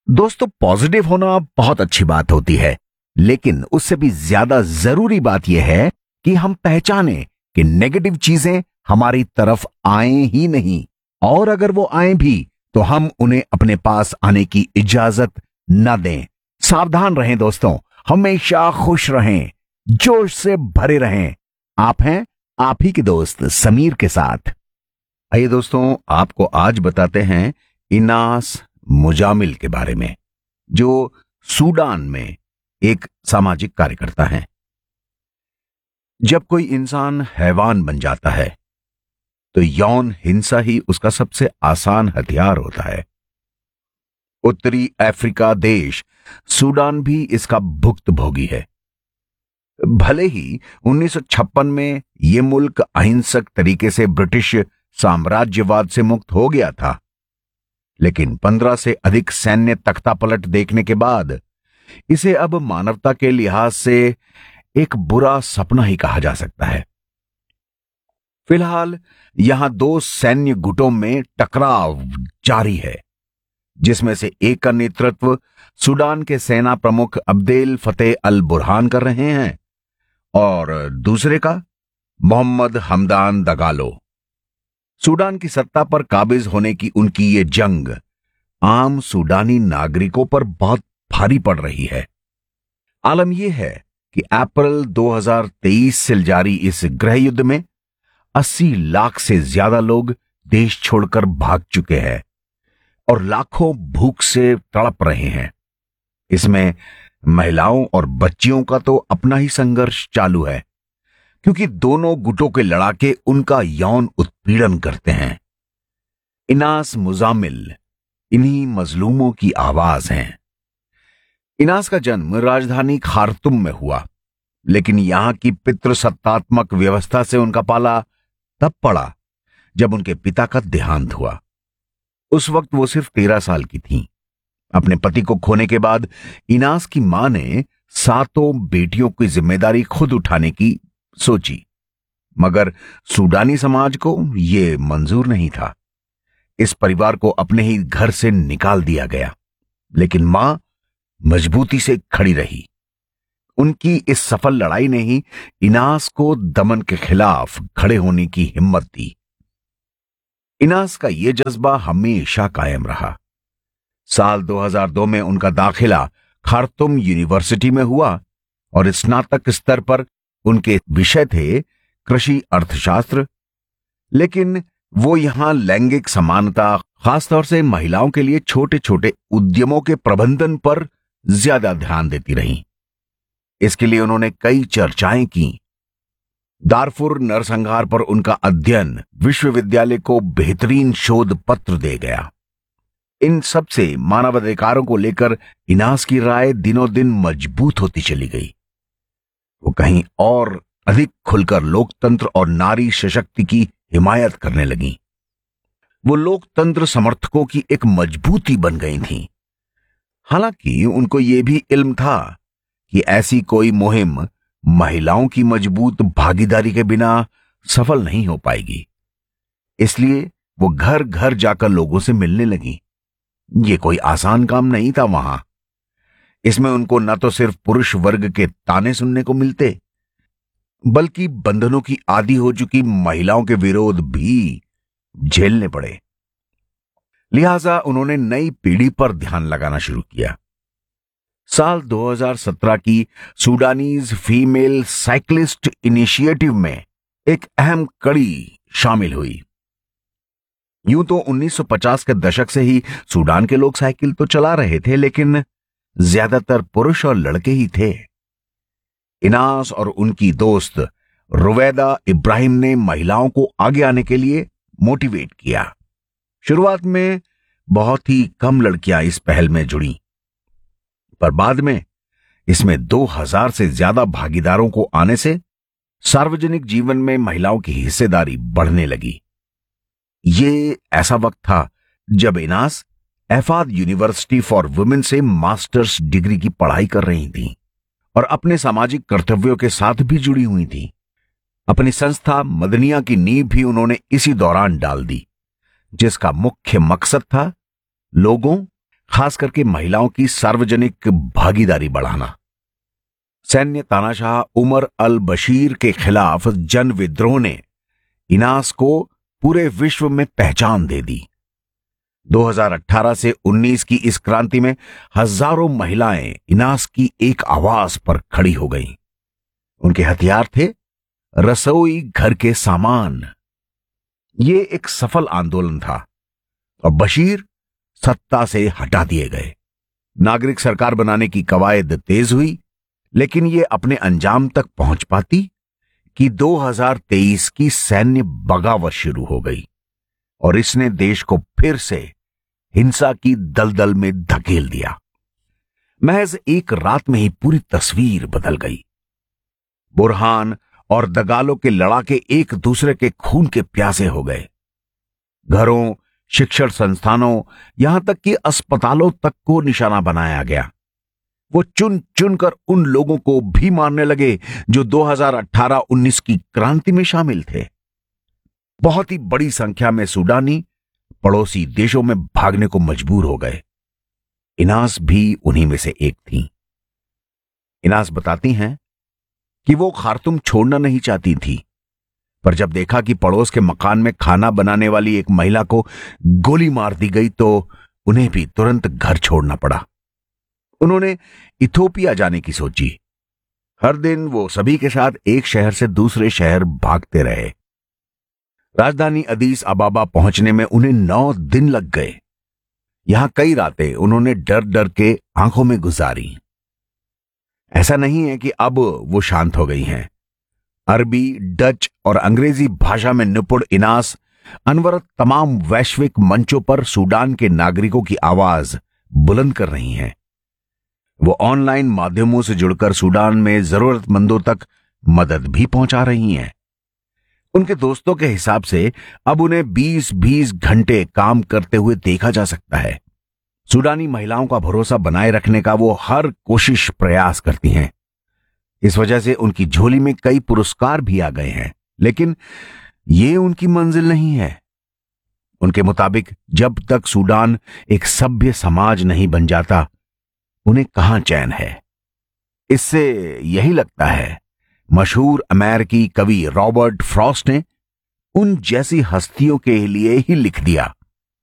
दोस्तों, पॉजिटिव होना बहुत अच्छी बात होती है, लेकिन उससे भी ज्यादा जरूरी बात यह है कि हम पहचाने कि नेगेटिव चीजें हमारी तरफ आए ही नहीं, और अगर वो आए भी तो हम उन्हें अपने पास आने की इजाजत न दें। सावधान रहें दोस्तों, हमेशा खुश रहें, जोश से भरे रहें। आप हैं आप ही के दोस्त समीर के साथ। आइए दोस्तों, आपको आज बताते हैं इनास मुजामिल के बारे में, जो सूडान में एक सामाजिक कार्यकर्ता हैं। जब कोई इंसान हैवान बन जाता है तो यौन हिंसा ही उसका सबसे आसान हथियार होता है। उत्तरी अफ्रीका देश सूडान भी इसका भुक्तभोगी है। भले ही 1956 में यह मुल्क अहिंसक तरीके से ब्रिटिश साम्राज्यवाद से मुक्त हो गया था, लेकिन 15 से अधिक सैन्य तख्तापलट देखने के बाद इसे अब मानवता के लिहाज से एक बुरा सपना ही कहा जा सकता है। फिलहाल यहां दो सैन्य गुटों में टकराव जारी है, जिसमें से एक का नेतृत्व सूडान के सेना प्रमुख अब्देल फतेह अल बुरहान कर रहे हैं और दूसरे का मोहम्मद हमदान दगालो। सूडान की सत्ता पर काबिज होने की उनकी ये जंग आम सूडानी नागरिकों पर बहुत भारी पड़ रही है। आलम यह है कि अप्रैल 2023 से जारी इस गृह युद्ध में 80 लाख से ज्यादा लोग देश छोड़कर भाग चुके हैं और लाखों भूख से तड़प रहे हैं। इसमें महिलाओं और बच्चियों का तो अपना ही संघर्ष चालू है, क्योंकि दोनों गुटों के लड़ाके उनका यौन उत्पीड़न करते हैं। इनास मुजामिल इन्हीं मजलूमों की आवाज हैं। इनास का जन्म राजधानी खार्तुम में हुआ, लेकिन यहां की पितृसत्तात्मक व्यवस्था से उनका पाला तब पड़ा जब उनके पिता का देहांत हुआ। उस वक्त वो सिर्फ 13 साल की थीं। अपने पति को खोने के बाद इनास की मां ने 7 बेटियों की जिम्मेदारी खुद उठाने की सोची, मगर सूडानी समाज को यह मंजूर नहीं था। इस परिवार को अपने ही घर से निकाल दिया गया, लेकिन मां मजबूती से खड़ी रही। उनकी इस सफल लड़ाई ने ही इनास को दमन के खिलाफ खड़े होने की हिम्मत दी। इनास का यह जज्बा हमेशा कायम रहा। साल 2002 में उनका दाखिला खार्तुम यूनिवर्सिटी में हुआ और स्नातक स्तर पर उनके विषय थे कृषि अर्थशास्त्र। लेकिन वो यहां लैंगिक समानता, खासतौर से महिलाओं के लिए छोटे छोटे उद्यमों के प्रबंधन पर ज्यादा ध्यान देती रहीं। इसके लिए उन्होंने कई चर्चाएं की। दारफुर नरसंहार पर उनका अध्ययन विश्वविद्यालय को बेहतरीन शोध पत्र दे गया। इन सब से मानवाधिकारों को लेकर इनास की राय दिनों दिन मजबूत होती चली गई। वो कहीं और अधिक खुलकर लोकतंत्र और नारी सशक्ति की हिमायत करने लगी। वो लोकतंत्र समर्थकों की एक मजबूती बन गई थीं। हालांकि उनको यह भी इल्म था कि ऐसी कोई मुहिम महिलाओं की मजबूत भागीदारी के बिना सफल नहीं हो पाएगी। इसलिए वो घर घर जाकर लोगों से मिलने लगी। ये कोई आसान काम नहीं था वहां। इसमें उनको न तो सिर्फ पुरुष वर्ग के ताने सुनने को मिलते, बल्कि बंधनों की आदी हो चुकी महिलाओं के विरोध भी झेलने पड़े। लिहाजा उन्होंने नई पीढ़ी पर ध्यान लगाना शुरू किया। साल 2017 की सूडानीज फीमेल साइकिलिस्ट इनिशिएटिव में एक अहम कड़ी शामिल हुई। यूं तो 1950 के दशक से ही सूडान के लोग साइकिल तो चला रहे थे, लेकिन ज्यादातर पुरुष और लड़के ही थे। इनास और उनकी दोस्त रुवैदा इब्राहिम ने महिलाओं को आगे आने के लिए मोटिवेट किया। शुरुआत में बहुत ही कम लड़कियां इस पहल में जुड़ी, पर बाद में इसमें 2000 से ज्यादा भागीदारों को आने से सार्वजनिक जीवन में महिलाओं की हिस्सेदारी बढ़ने लगी। ये ऐसा वक्त था जब इनास एफाद यूनिवर्सिटी फॉर वुमेन से मास्टर्स डिग्री की पढ़ाई कर रही थी और अपने सामाजिक कर्तव्यों के साथ भी जुड़ी हुई थी। अपनी संस्था मदनिया की नींव भी उन्होंने इसी दौरान डाल दी, जिसका मुख्य मकसद था लोगों, खास करके महिलाओं की सार्वजनिक भागीदारी बढ़ाना। सैन्य तानाशाह उमर अल बशीर के खिलाफ जन विद्रोह ने इनास को पूरे विश्व में पहचान दे दी। 2018 से 19 की इस क्रांति में हजारों महिलाएं इनास की एक आवाज पर खड़ी हो गईं। उनके हथियार थे रसोई घर के सामान। ये एक सफल आंदोलन था और बशीर सत्ता से हटा दिए गए। नागरिक सरकार बनाने की कवायद तेज हुई, लेकिन ये अपने अंजाम तक पहुंच पाती कि 2023 की सैन्य बगावत शुरू हो गई और इसने देश को फिर से हिंसा की दलदल में धकेल दिया। महज एक रात में ही पूरी तस्वीर बदल गई। बुरहान और दगालो के लड़ाके एक दूसरे के खून के प्यासे हो गए। घरों, शिक्षण संस्थानों, यहां तक कि अस्पतालों तक को निशाना बनाया गया। वो चुन चुनकर उन लोगों को भी मारने लगे जो 2018-19 की क्रांति में शामिल थे। बहुत ही बड़ी संख्या में सूडानी पड़ोसी देशों में भागने को मजबूर हो गए। इनास भी उन्हीं में से एक थी। इनास बताती हैं कि वो खार्तूम छोड़ना नहीं चाहती थी, पर जब देखा कि पड़ोस के मकान में खाना बनाने वाली एक महिला को गोली मार दी गई तो उन्हें भी तुरंत घर छोड़ना पड़ा। उन्होंने इथोपिया जाने की सोची। हर दिन वो सभी के साथ एक शहर से दूसरे शहर भागते रहे। राजधानी अदीस अबाबा पहुंचने में उन्हें 9 दिन लग गए। यहां कई रातें उन्होंने डर डर के आंखों में गुजारी। ऐसा नहीं है कि अब वो शांत हो गई हैं। अरबी, डच और अंग्रेजी भाषा में निपुण इनास अनवरत तमाम वैश्विक मंचों पर सूडान के नागरिकों की आवाज बुलंद कर रही हैं। वो ऑनलाइन माध्यमों से जुड़कर सूडान में जरूरतमंदों तक मदद भी पहुंचा रही हैं। उनके दोस्तों के हिसाब से अब उन्हें 20-20 घंटे काम करते हुए देखा जा सकता है। सूडानी महिलाओं का भरोसा बनाए रखने का वो हर कोशिश प्रयास करती हैं। इस वजह से उनकी झोली में कई पुरस्कार भी आ गए हैं, लेकिन ये उनकी मंजिल नहीं है। उनके मुताबिक जब तक सूडान एक सभ्य समाज नहीं बन जाता, उन्हें कहां चैन है। इससे यही लगता है मशहूर अमेरिकी कवि रॉबर्ट फ्रॉस्ट ने उन जैसी हस्तियों के लिए ही लिख दिया,